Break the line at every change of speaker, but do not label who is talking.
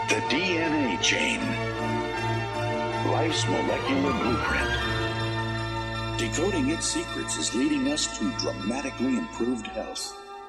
The DNA chain. Life's molecular blueprint. Decoding its secrets is leading us to dramatically improved health.